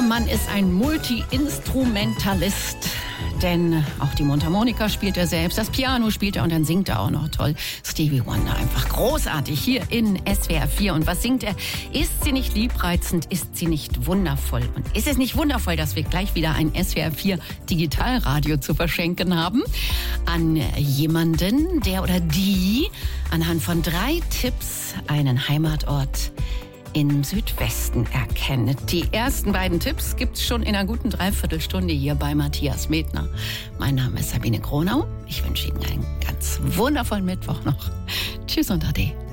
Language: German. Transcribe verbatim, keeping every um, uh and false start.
Mann ist ein Multi-Instrumentalist. Denn auch die Mundharmonika spielt er selbst, das Piano spielt er und dann singt er auch noch toll. Stevie Wonder, einfach großartig hier in S W R vier. Und was singt er? Ist sie nicht liebreizend? Ist sie nicht wundervoll? Und ist es nicht wundervoll, dass wir gleich wieder ein S W R vier Digitalradio zu verschenken haben? An jemanden, der oder die anhand von drei Tipps einen Heimatort im Südwesten erkennen. Die ersten beiden Tipps gibt's schon in einer guten Dreiviertelstunde hier bei Matthias Medner. Mein Name ist Sabine Kronau. Ich wünsche Ihnen einen ganz wundervollen Mittwoch noch. Tschüss und Ade.